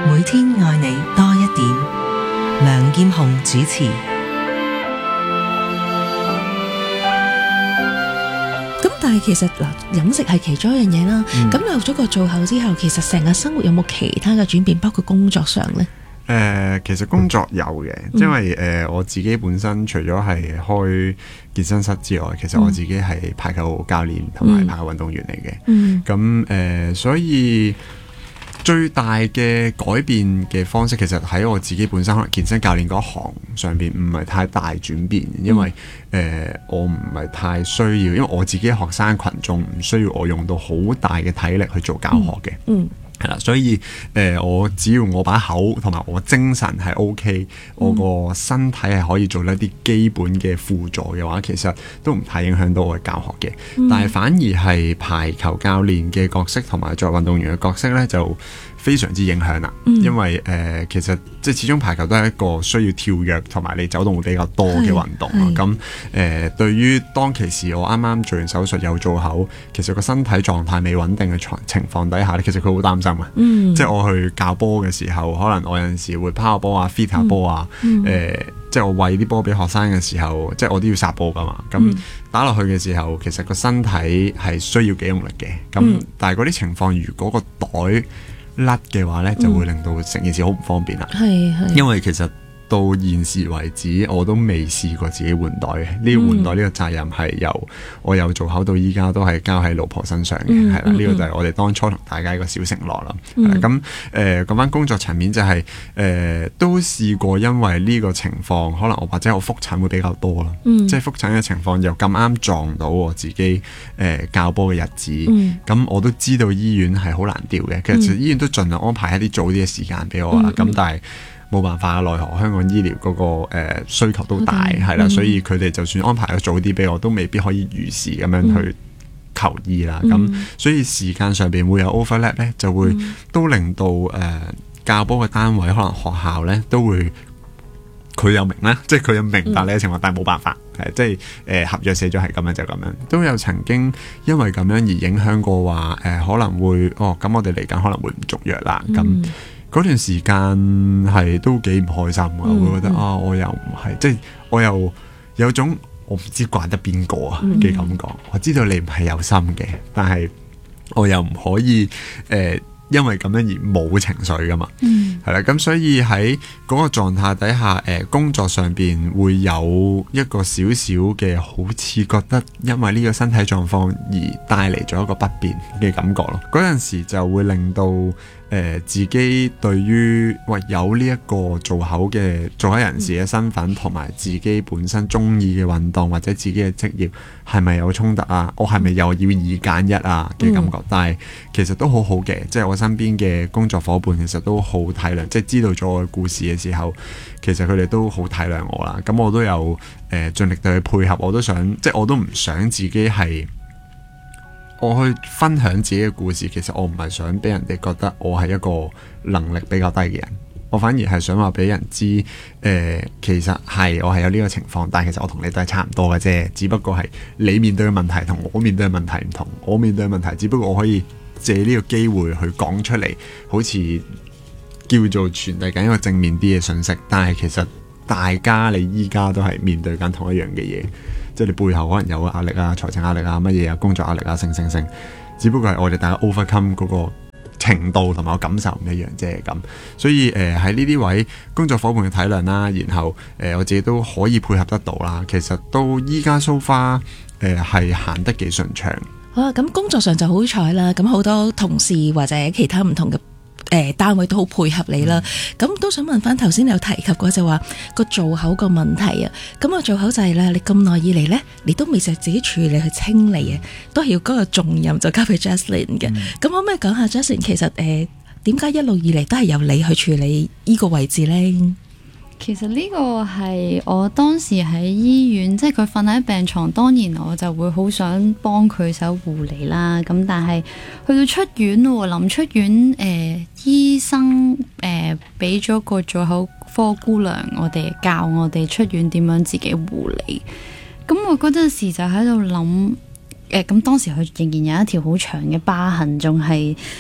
每天愛你多一點。梁劍虹主持。 咁但係其實嗱，飲食係其中一樣嘢啦。咁有咗個做口之後，其實成個生活有冇其他嘅轉變，包括工作上呢？ 其實工作有嘅，因為我自己本身除咗係開健身室之外，其實我自己係排球教練同埋排球運動員嚟嘅。咁所以最大嘅改變嘅方式，其實喺我自己本身可能健身教練嗰行上邊唔係太大轉變，因為我唔係太需要，因為我自己學生群眾唔需要我用到好大嘅體力去做教學嘅。係啦，所以我只要我把口同埋我精神係 OK，我個身體係可以做一啲基本嘅輔助嘅話，其實都唔太影響到我嘅教學嘅。但係反而係排球教練嘅角色同埋作為運動員嘅角色呢，就非常之影響啦。因為其實即係始終排球都係一個需要跳躍同埋你走動會比較多嘅運動啊。咁對於當其時我啱啱做完手術有做口，其實個身體狀態未穩定嘅情況底下咧，其實佢好擔心啊。即係我去教波嘅時候，可能我有陣時會拋下波啊 fit 下波啊。即係我餵啲波俾學生嘅時候，即係我都要殺波噶嘛。咁打落去嘅時候，其實個身體係需要幾用力嘅。咁但係嗰啲情況，如果個袋甩嘅話呢，就會令到成件事好唔方便啦。因為其實到現時為止，我都未試過自己換袋嘅。呢個換袋呢個責任係由我有做口到依家都係交喺老婆身上嘅，係啦。呢個就係我哋當初同大家一個小承諾啦。咁講翻工作層面就係都試過，因為呢個情況，可能我或者我復診會比較多啦。即係復診嘅情況又咁啱撞到我自己教波嘅日子，咁我都知道醫院係好難調嘅。其實醫院都盡量安排一啲早啲嘅時間俾我啦。咁但係冇辦法啊，奈何香港醫療嗰個需求都大，係啦，所以佢哋就算安排咗早啲俾我，都未必可以如時咁樣去求醫啦。咁所以時間上邊會有 overlap 咧，就會都令到教波嘅單位可能學校咧都會佢又明啦，即係佢又明白你嘅情況，但係冇辦法，即係合約寫咗係咁樣就咁樣，都有曾經因為咁樣而影響過話可能會咁我哋嚟緊可能會唔續約啦咁。嗰段時間係都幾唔開心嘅，我會覺得我又唔係，即係我又有種我唔知怪得邊個啊嘅感覺。我知道你唔係有心嘅，但係我又唔可以因為咁樣而冇情緒噶嘛。係啦，咁所以喺嗰個狀態底下，工作上邊會有一個少少嘅好似覺得因為呢個身體狀況而帶嚟咗一個不便嘅感覺咯。嗰陣時就會令到自己對於有呢一個做口人士嘅身份，同埋自己本身中意嘅運動或者自己嘅職業係咪有衝突啊？我係咪又要二揀一啊嘅感覺？但係其實都好好嘅，即係我身邊嘅工作伙伴其實都好體諒，即係知道咗我嘅故事嘅時候，其實佢哋都好體諒我啦。咁我都有盡力對佢配合，我都想，即係我都唔想自己係我去分享自己嘅故事，其實我唔係想俾人哋覺得我係一個能力比較低嘅人，我反而係想話俾人知，其實係我係有呢個情況，但係其實我同你都係差唔多嘅啫，只不過係你面對嘅問題同我面對嘅問題唔同，我面對嘅問題只不過我可以借呢個機會去講出嚟，好似叫做傳遞緊一個正面啲嘅信息，但係其實大家你依家都係面對緊同一樣嘅嘢。即係你背後可能有壓力啊、財政壓力啊、乜嘢啊、工作壓力啊，成，只不過係我哋大家 overcome 嗰個程度同埋個感受唔一樣啫咁。所以喺呢啲位工作伙伴嘅體諒啦，然後我自己都可以配合得到啦。其實到依家 so far 係行得幾順暢。 好啊，咁工作上就好彩啦，咁好多同事或者其他唔同嘅單位都好配合你啦。咁都想問翻頭先你有提及過就話個做口個問題啊。咁個做口就係咧，你咁耐以嚟咧，你都未就自己處理去清理啊，都係要嗰個重任就交俾 Jaslyn 嘅。咁可唔可以講下 Jaslyn 其實點解一路以嚟都係由你去處理呢個位置咧？ 其實呢個係我當時喺醫院，即係佢瞓喺病床，當然我就會好想幫佢手護理啦。咁但係去到出院喎，臨出院醫生俾咗個做口科姑娘，教我哋出院點樣自己護理。咁我嗰陣時就喺度諗，咁當時佢仍然有一條好長嘅疤痕，仲係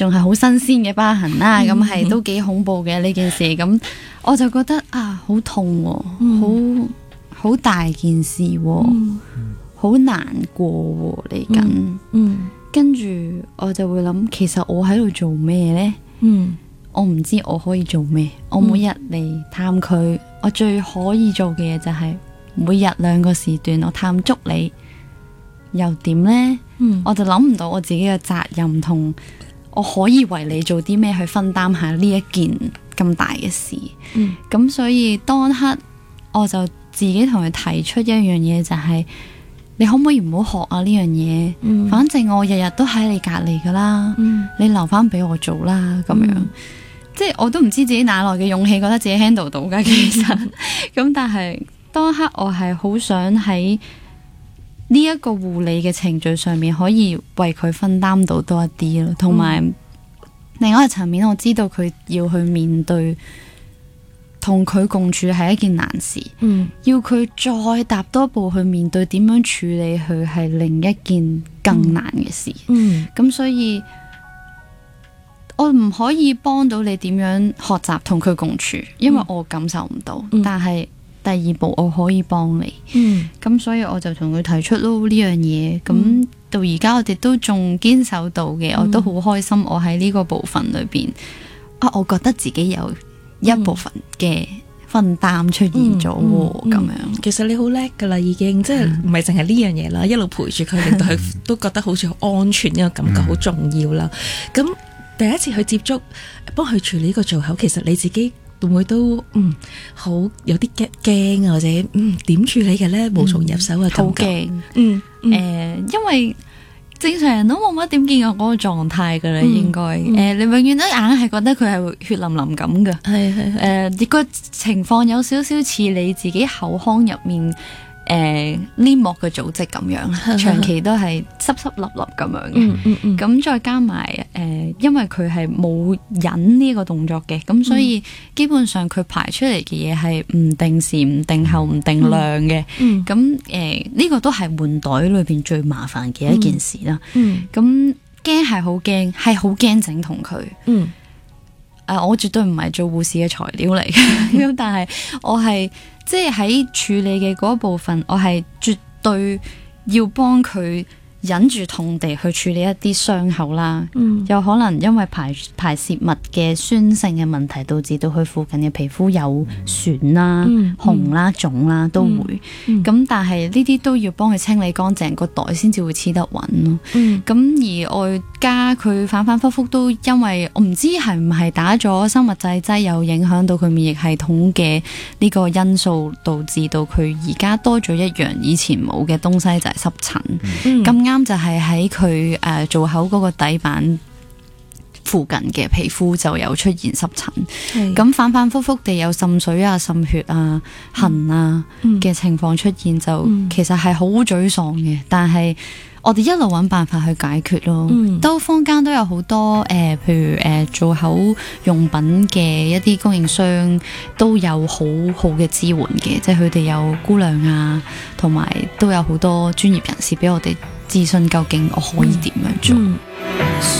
仲係好新鮮嘅疤痕啦，咁係都幾恐怖嘅呢件事。咁我就覺得啊，好痛喎，好大件事喎，好難過喎嚟緊。跟住我就會諗，其實我喺度做咩呢？我唔知我可以做咩。我每日嚟探佢，我最可以做嘅嘢就係每日2個時段，我探足你，又點呢？我就諗唔到我自己嘅責任同我可以為你做啲咩去分擔下呢一件咁大嘅事。咁所以當刻我就自己同佢提出一樣嘢，就係你可唔可以唔好學啊呢樣嘢？反正我日日都喺你隔籬噶啦，你留翻俾我做啦，咁樣。即係我都唔知自己哪來嘅勇氣，覺得自己 handle 到噶，其實。咁但係當刻我係好想喺呢一個護理嘅程序上面，可以為佢分擔到多一啲咯。同埋另外一個層面，我知道佢要去面對同佢共處係一件難事，要佢再踏多步去面對點樣處理佢係另一件更難嘅事。咁所以我唔可以幫到你點樣學習同佢共處，因為我感受唔到。但係第2步我可以幫你。咁所以我就同佢提出咯呢樣嘢。咁到而家我哋都仲堅守到嘅，我都好開心。我喺呢個部分裏邊我覺得自己有一部分嘅分擔出現咗咁樣。 其實你好叻噶啦，已經即係唔係淨係呢樣嘢啦，一路陪住佢，令到佢都覺得好似好安全，呢個感覺好重要啦。咁第一次去接觸幫佢處理呢個造口，其實你自己會唔會都好有啲驚啊，或者點處理嘅咧？無從入手啊， 好驚。因為正常人都冇乜點見過嗰個狀態噶啦，應該你永遠都硬係覺得佢係會血淋淋咁噶。係個情況有少少似你自己口腔入面黏膜嘅組織咁樣，長期都係濕濕立立咁樣嘅。咁再加埋因為佢係冇忍呢個動作嘅，咁所以基本上佢排出嚟嘅嘢係唔定時、唔定候、唔定量嘅。咁呢個都係換袋裏邊最麻煩嘅一件事啦。咁驚係好驚，係好驚整同佢。我絕對唔係做護士嘅材料嚟嘅，咁但係我係即係喺處理嘅嗰部分，我係絕對要幫佢忍住痛地去處理一啲傷口啦。有可能因為排泄物嘅酸性嘅問題，導致到佢附近嘅皮膚有損啦、紅啦、腫啦都會。咁但係呢啲都要幫佢清理乾淨個袋，先至會黐得穩咯。咁而外加佢反反覆覆都因為我唔知係唔係打咗生物製劑，有影響到佢免疫系統嘅呢個因素，導致到佢而家多咗一樣以前冇嘅東西，就係濕疹。咁啱就係喺佢造口嗰個底板附近嘅皮膚就有出現濕疹，咁反反覆覆地有滲水啊、滲血啊、痕啊嘅情況出現，就其實係好沮喪嘅。但係我哋一路揾辦法去解決咯。都坊間都有好多譬如造口用品嘅一啲供應商都有好好嘅支援嘅，即係佢哋有估量啊，同埋都有好多專業人士俾我哋諮詢究竟我可以點樣做。